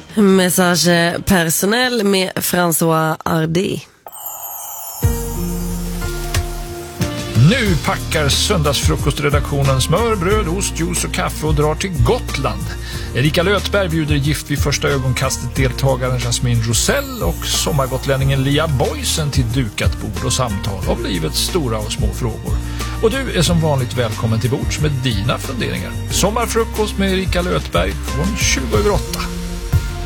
Message personnel med François Hardy. Nu packar söndagsfrukostredaktionen smör, bröd, ost, juice och kaffe och drar till Gotland. Erika Lötberg bjuder gift vid första ögonkastet deltagaren Jasmine Rosell och sommargotlänningen Lia Boysen till dukat bord och samtal om livets stora och små frågor. Och du är som vanligt välkommen till bords med dina funderingar. Sommarfrukost med Erika Lötberg från 20:08.